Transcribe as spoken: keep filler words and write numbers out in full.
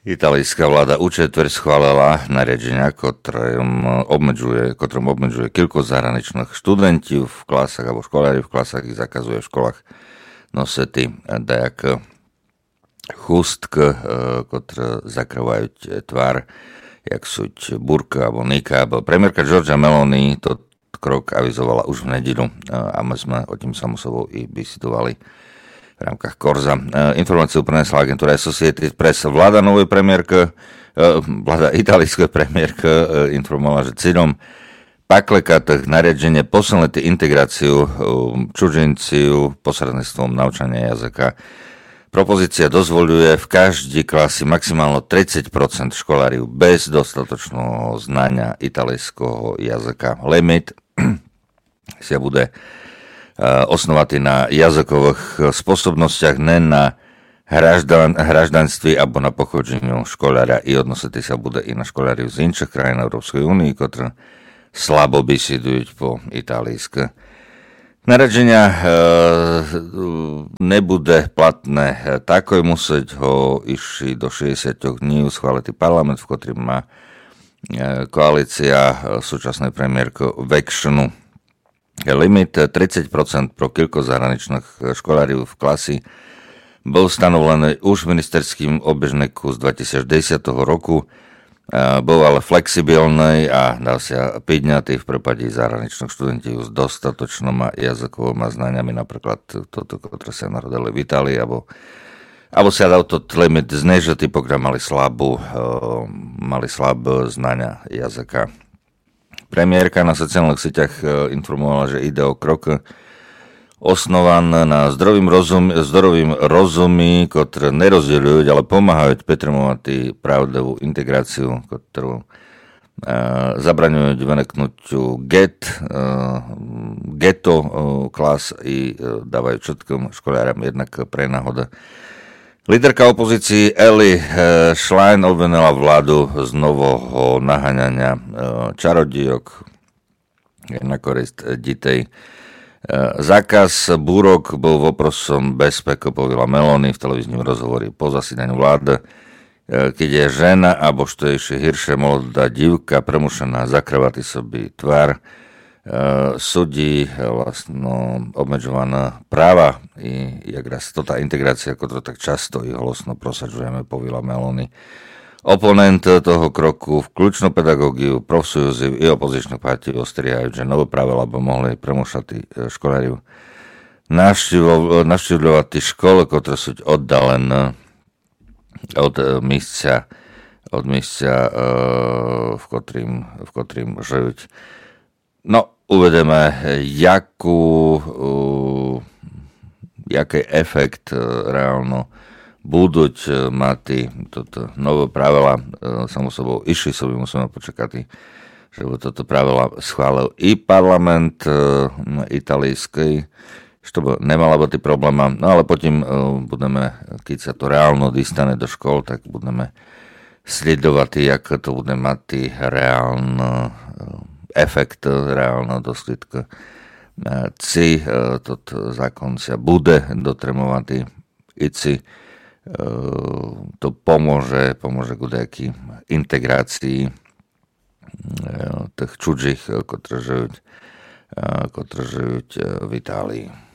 Italijská vláda účetver schválila nariadenia, ktorým obmedzuje, ktorým obmedzuje koľko zahraničných študentov v klasách alebo školári v klasách ich zakazuje v školách nositi dajak chustk, ktoré zakrývajú tvár, jak sú burka alebo niqab. Premiérka Giorgia Meloni to krok avizovala už v nedeľu a my sme o tým samozrejme i bisidovali v rámkach Korza. Informáciu prinesla agentúra Associated Press. Vláda novej premiérky, vláda italijskej premiérky informovala, že cieľom paklekatých nariadenie posilniť integráciu cudzincov posredníctvom naučania jazyka. Propozícia dozvoľuje v každej klasi maximálne tridsať percent školáriov bez dostatočného znania italijského jazyka. Limit sa bude osnovati na jazykových sposobnostiach, ne na hraždan, hraždanství alebo na pochodženju školára i odnositi sa bude i na školáriu z inších krajín Európskej únie, ktoré slabo bisidujú po italísky. Naradženia e, nebude platné takoj, musieť ho išli do šesťdesiat dní schváliť parlament, v ktorým má e, koalícia súčasnej premiérky väčšinu. Limit tridsať percent pro koľko zahraničných školáriov v klasi bol stanovený už ministerským obežníku z dvetisícdesať roku. Bol ale flexibilný a dal sa pidňatý v prípade zahraničných študentov s dostatočnými jazykovými znaniami, napríklad toto, ktoré sa narodili v Itálii, alebo, alebo sa dal to limit znežitý, pokiaľ mali slabú, mali slabé znania jazyka. Premiérka na sociálnych sieťach informovala, že ide o krok osnovaný na zdrovým rozum, zdrovým rozumí, ktoré nerozdeľujú, ale pomáhajú pretrmovať pravdovú integráciu, ktorú uh, zabraňujú vyniknutiu get, uh, ghetto uh, klas i uh, dávajú všetkým školárom jednak pre náhoda. Líderka opozícii Eli Schlein obvinila vládu z nového naháňania čarodíjok na korist detí. Zákaz búrok bol voprosom bezpeku, povedala Meloni v televíznym rozhovore po zasídaní vlády, keď je žena alebo što ešte hiršie mladá divka premušená zakrývať sobie tvár, súdi vlastno obmedzované práva i jak raz to tá integrácia, ktorú tak často i hlasno prosaďujeme, povedala Meloni. Oponent toho kroku v kľúčnú pedagógiu, profsúzy i opozičných partí ostrihajú, že nové pravidlá by mohli premúšať školáriu navštívľovať tí školy, ktoré sú oddalené od místa, od místa, v ktorým, v ktorým žijú. No, uvedeme, jakú, jaký efekt reálno budú mať toto nové pravila. Samo sobou išli sobie, musíme počakať, že toto pravila schválil i parlament italískej, že to nemala byť probléma. No ale potom budeme, keď sa to reálno dostane do škôl, tak budeme sledovať, jak to bude mať reálno efekt, reálna dosledka. Ci toto zákon sa bude dotremovať i ci to pomôže, pomôže k nejakej integrácii tých cudzích, ktorí žijú v Itálii.